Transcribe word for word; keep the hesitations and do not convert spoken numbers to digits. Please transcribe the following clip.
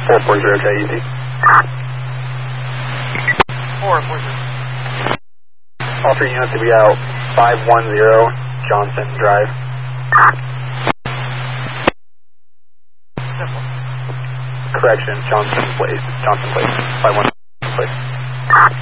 four four zero J E Z. four four zero. All three units to be out five one zero Johnson Drive. Simple. Correction, Johnson Place. Johnson Place. five one Place.